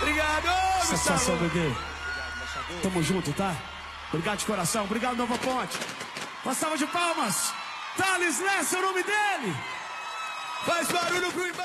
Obrigado, Satisfação, Gustavo. bebê. Tamo junto, tá? Obrigado de coração. Obrigado, Nova Ponte. Uma salva de palmas. Thales Lessa é o nome dele. Faz barulho pro